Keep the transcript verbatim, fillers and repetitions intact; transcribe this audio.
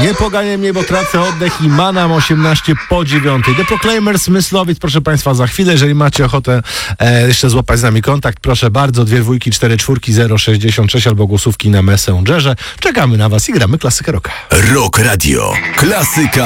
Nie poganiaj mnie, bo tracę oddech i ma nam osiemnaście po dziewiątej. The Proclaimers, Myslowic, proszę Państwa, za chwilę, jeżeli macie ochotę e, jeszcze złapać z nami kontakt, proszę bardzo, dwie dwójki, cztery czwórki, zero sześćdziesiąt sześć albo głosówki na Messengerze. Czekamy na Was i gramy klasykę rocka. Rock Radio. Klasyka